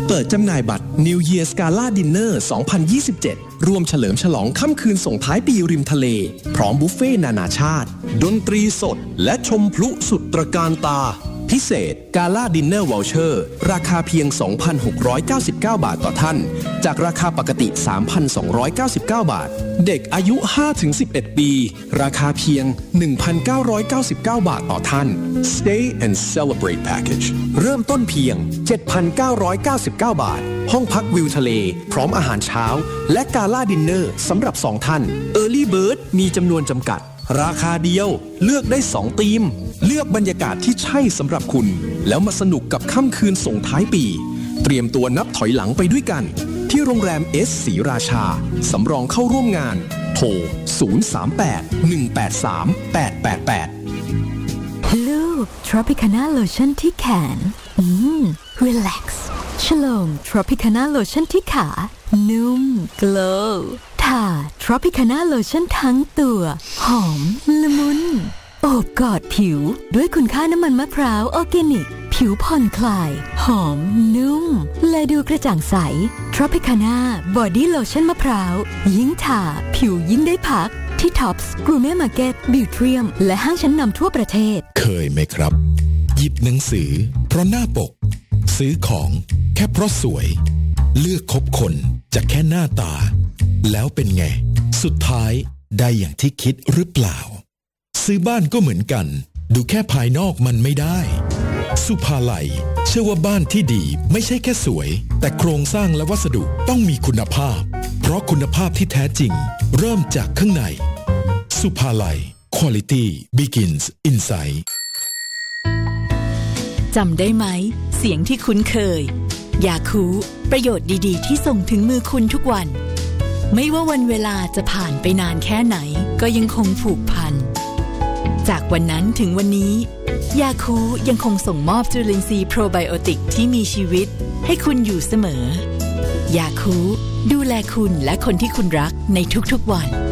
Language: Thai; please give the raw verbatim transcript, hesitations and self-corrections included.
เปิดจำหน่ายบัตร New Year's Gala Dinner สองพันยี่สิบเจ็ด รวมเฉลิมฉลองค่ำคืนส่งท้ายปีริมทะเลพร้อมบุฟเฟ่นานาชาติดนตรีสดและชมพลุสุดตระการตาพิเศษ Gala Dinner Voucher ราคาเพียง สองพันหกร้อยเก้าสิบเก้า บาทต่อท่านจากราคาปกติ สามพันสองร้อยเก้าสิบเก้า บาทเด็กอายุ ห้าถึงสิบเอ็ด ปีราคาเพียง หนึ่งพันเก้าร้อยเก้าสิบเก้า บาทต่อท่าน Stay and Celebrate Package เริ่มต้นเพียง เจ็ดพันเก้าร้อยเก้าสิบเก้า บาทห้องพักวิวทะเลพร้อมอาหารเช้าและ Gala Dinner สำหรับสองท่าน Early Bird มีจำนวนจำกัดราคาเดียวเลือกได้สองธีมเลือกบรรยากาศที่ใช่สำหรับคุณแล้วมาสนุกกับค่ำคืนส่งท้ายปีเตรียมตัวนับถอยหลังไปด้วยกันที่โรงแรมเอสศรีราชาสำรองเข้าร่วมงานโทรศูนย์ สาม แปด หนึ่ง แปด สาม แปด แปด แปดลูก Tropicana Lotion ที่แขนอืม Relax ฉลอง Tropicana Lotion ที่ขานุ่ม Glow ทา Tropicana Lotion ทั้งตัวหอมละมุนโอบกอดผิวด้วยคุณค่าน้ำมันมะพร้าวออร์แกนิกผิวผ่อนคลายหอมนุ่มและดูกระจ่างใส Tropicana Body Lotion มะพร้าวยิ่งทาผิวยิ่งได้พักที่ Tops Gourmet Market Beautrium และห้างชั้นนำทั่วประเทศเคยไหมครับหยิบหนังสือเพราะหน้าปกซื้อของแค่เพราะสวยเลือกคบคนจากแค่หน้าตาแล้วเป็นไงสุดท้ายได้อย่างที่คิดหรือเปล่าซื้อบ้านก็เหมือนกันดูแค่ภายนอกมันไม่ได้สุภาลัยเชื่อว่าบ้านที่ดีไม่ใช่แค่สวยแต่โครงสร้างและวัสดุต้องมีคุณภาพเพราะคุณภาพที่แท้จริงเริ่มจากข้างในสุภาลัย Quality begins inside จำได้ไหมเสียงที่คุ้นเคยยาคูประโยชน์ดีๆที่ส่งถึงมือคุณทุกวันไม่ว่าวันเวลาจะผ่านไปนานแค่ไหนก็ยังคงผูกพันจากวันนั้นถึงวันนี้ยาคูยังคงส่งมอบจุลินทรีย์โปรไบโอติกที่มีชีวิตให้คุณอยู่เสมอยาคูดูแลคุณและคนที่คุณรักในทุกๆวัน